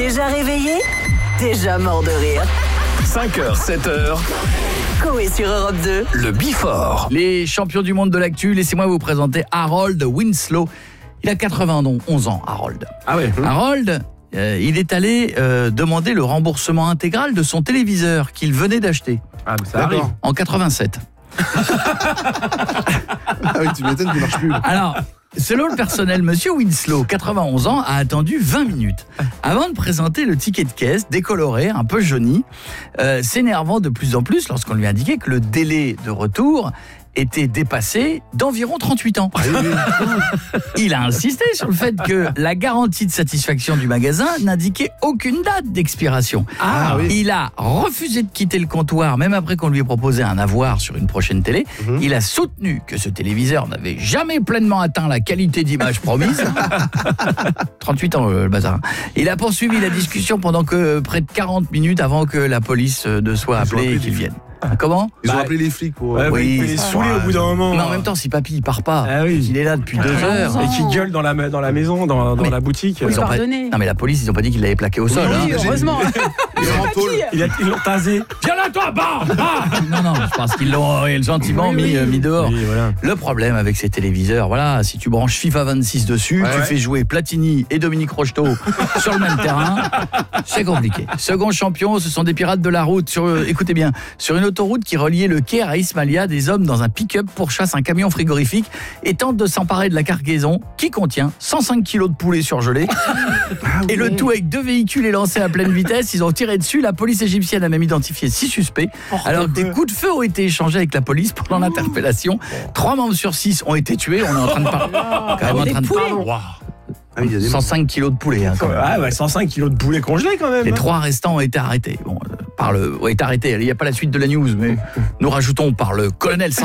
Déjà réveillé, déjà mort de rire. 5h, 7h, Coé sur Europe 2. le Before. Les champions du monde de l'actu, laissez-moi vous présenter Harold Winslow. Il a 91 ans, Harold. Ah ouais. Harold, il est allé demander le remboursement intégral de son téléviseur qu'il venait d'acheter Ah, mais ça arrive. en 87. Ah oui, tu m'étonnes qu'il marche plus. Alors, selon le personnel, monsieur Winslow, 91 ans, a attendu 20 minutes avant de présenter le ticket de caisse, décoloré, un peu jauni, s'énervant de plus en plus lorsqu'on lui indiquait que le délai de retour était dépassé d'environ 38 ans. Il a insisté sur le fait que la garantie de satisfaction du magasin n'indiquait aucune date d'expiration. Ah oui. Il a refusé de quitter le comptoir, même après qu'on lui ait proposé un avoir sur une prochaine télé. Il a soutenu que ce téléviseur n'avait jamais pleinement atteint la qualité d'image promise. 38 ans, le bazar. Il a poursuivi la discussion pendant que près de 40 minutes avant que la police ne soit appelée et qu'il vienne. Comment ? Ils ont Bah, appelé les flics pour... Ouais, Oui. il fait les saouler au bout d'un moment. Mais en même temps, si papy il part pas, Ah oui. il est là depuis 2 heures. Et qui gueule dans la maison, dans Mais- la boutique. Ils ont pas- pardonné. Non mais la police, ils ont pas dit qu'il l'avait plaqué au sol. Oui, hein. heureusement. Ils ont en tôle. Ils l'ont tasé. Viens là, toi, bah Non, je pense qu'ils l'ont gentiment mis dehors. Oui, voilà. Le problème avec ces téléviseurs, voilà, si tu branches FIFA 26 dessus, tu fais jouer Platini et Dominique Rocheteau sur le même terrain, c'est compliqué. Second champion, ce sont des pirates de la route. Écoutez bien, sur une autoroute qui reliait le Caire à Ismailia, des hommes dans un pick-up pourchassent un camion frigorifique et tentent de s'emparer de la cargaison qui contient 105 kilos de poulet surgelé. Et le tout avec 2 véhicules élancés à pleine vitesse. Ils ont tiré dessus. La police égyptienne a même identifié 6 suspects. Alors que des coups de feu ont été échangés avec la police pendant l'interpellation. 3 membres sur 6 ont été tués. On est en train de parler. Quand même en train de parler. Ah oui, il y a des 105 kilos de poulet. Hein, quand même. Ah ouais, 105 kilos de poulet congelé quand même. Les 3 restants ont été arrêtés. Bon, été arrêtés. Il n'y a pas la suite de la news, mais nous rajoutons par le colonel